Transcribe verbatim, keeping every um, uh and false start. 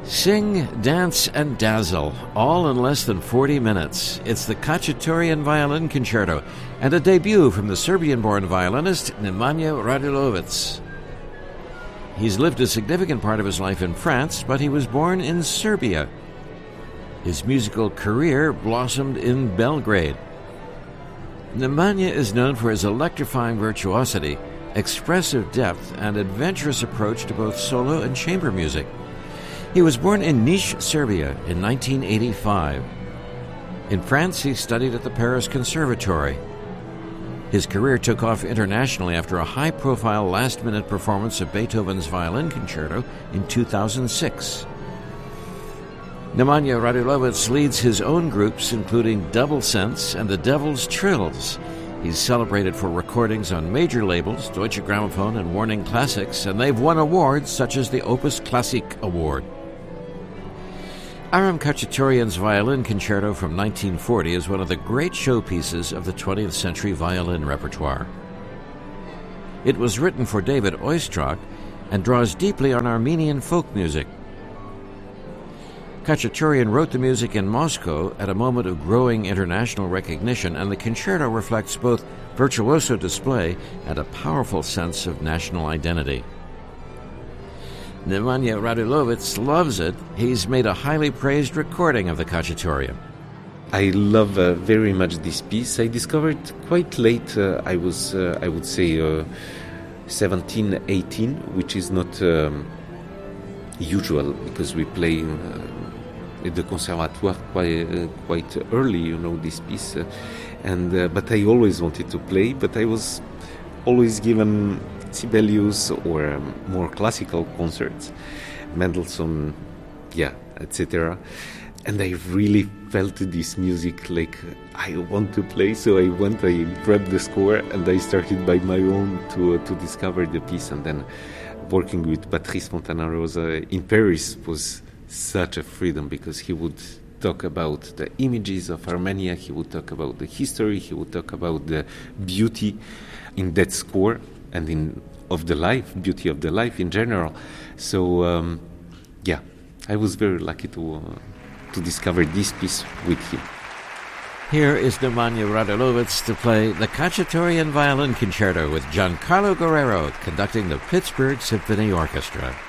Sing, dance, and dazzle, all in less than forty minutes. It's the Khachaturian Violin Concerto, and a debut from the Serbian-born violinist Nemanja Radulovic. He's lived a significant part of his life in France, but he was born in Serbia. His musical career blossomed in Belgrade. Nemanja is known for his electrifying virtuosity, expressive depth, and adventurous approach to both solo and chamber music. He was born in Niš, Serbia, in nineteen eighty-five. In France, he studied at the Paris Conservatory. His career took off internationally after a high-profile last-minute performance of Beethoven's Violin Concerto in two thousand six. Nemanja Radulovic leads his own groups, including Double Sense and the Devil's Trills. He's celebrated for recordings on major labels, Deutsche Grammophon and Warning Classics, and they've won awards such as the Opus Classique Award. Aram Khachaturian's Violin Concerto from nineteen forty is one of the great showpieces of the twentieth century violin repertoire. It was written for David Oistrakh and draws deeply on Armenian folk music. Khachaturian wrote the music in Moscow at a moment of growing international recognition, and the concerto reflects both virtuoso display and a powerful sense of national identity. Nemanja Radulovic loves it. He's made a highly praised recording of the Khachaturian. I love uh, very much this piece. I discovered quite late. Uh, I was, uh, I would say, uh, seventeen, eighteen, which is not um, usual because we play uh, at the Conservatoire quite, uh, quite early, you know, this piece. Uh, and uh, but I always wanted to play, but I was always given Sibelius or um, more classical concerts, Mendelssohn, yeah, et cetera. And I really felt this music like I want to play, so I went, I grabbed the score, and I started by my own to uh, to discover the piece. And then working with Patrice Fontana-Rosa in Paris was such a freedom because he would talk about the images of Armenia, he would talk about the history, he would talk about the beauty in that score and in of the life, beauty of the life in general. So, um, yeah, I was very lucky to uh, to discover this piece with him. Here is Nemanja Radulovic to play the Khachaturian Violin Concerto with Giancarlo Guerrero conducting the Pittsburgh Symphony Orchestra.